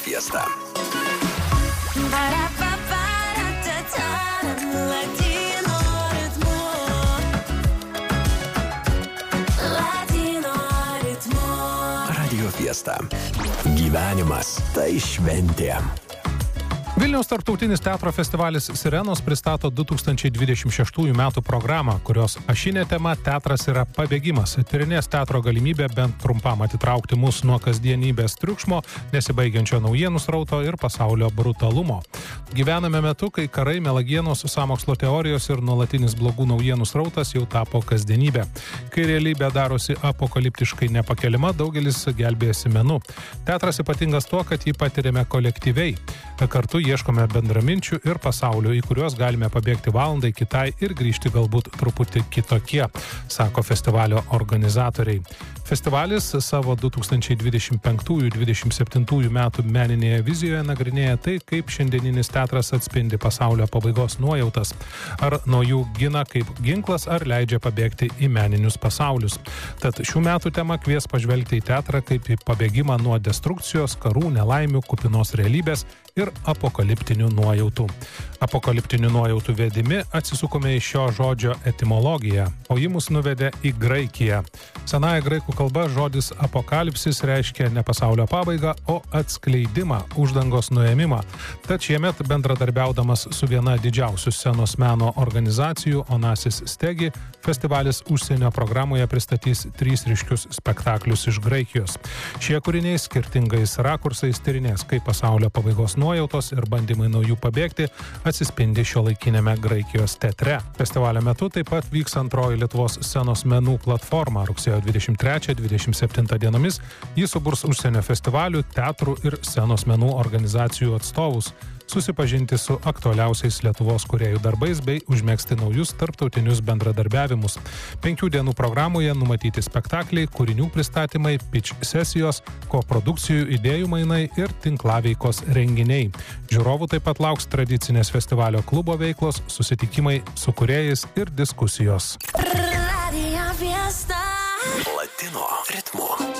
Fiesta. Radio Fiesta. Gyvenimas tai šventė. Vilniaus tarptautinis teatro festivalis Sirenos pristato 2026 metų programą, kurios ašinė tema teatras yra pabėgimas. Tyrinės teatro galimybę bent trumpam atitraukti mus nuo kasdienybės triukšmo, nesibaigiančio naujienų srauto ir pasaulio brutalumo. Gyvename metu, kai karai, melagienos, sąmokslo teorijos ir nuolatinis blogų naujienų srautas jau tapo kasdienybė. Kai realybė darosi apokaliptiškai nepakeliama, daugelis gelbėjasi menu. Teatras ypatingas tuo, kad jį patiriame kolektyviai. Kartu ieškome bendraminčių ir pasaulio, į kuriuos galime pabėgti valandai kitai ir grįžti galbūt truputį kitokie, sako festivalio organizatoriai. Festivalis savo 2025-2027 metų meninėje vizijoje nagrinėja tai, kaip šiandieninis teatras atspindi pasaulio pabaigos nuojautas. Ar nuo jų gina kaip ginklas, ar leidžia pabėgti į meninius pasaulius. Tad šių metų tema kvies pažvelgti į teatrą kaip į pabėgimą nuo destrukcijos, karų, nelaimių, kupinos realybės ir apokaliptinių nuojautų. Apokaliptinių nuojautų vedimi atsisukome į šio žodžio etimologiją, o ji mus nuvedė į Graikiją. Senąja graikų kalba žodis apokalipsis reiškia ne pasaulio pabaigą, o atskleidimą, uždangos nuėmimą. Tad šiemet bendradarbiaudamas su viena didžiausių scenos meno organizacijų Onasis Stegi, festivalis užsienio programoje pristatys 3 ryškius spektaklius iš Graikijos. Šie kūriniai skirtingais rakursais tyrinės, kaip pasaulio pabaigos nuojautos ir bandymai nuo jų pabėgti atsispindi šiuolaikinėme Graikijos teatre. Festivalio metu taip pat vyks antroji Lietuvos scenos menų platforma. Rugsėjo 23-27 dienomis jis suburs užsienio festivalių, teatrų ir scenos menų organizacijų atstovus, susipažinti su aktualiausiais Lietuvos kūrėjų darbais bei užmegzti naujus tarptautinius bendradarbiavimus. 5 dienų programoje numatyti spektakliai, kūrinių pristatymai, pitch sesijos, koprodukcijų idėjų mainai ir tinklaveikos renginiai. Žiūrovų taip pat lauks tradicinės festivalio klubo veiklos, susitikimai su kūrėjais ir diskusijos.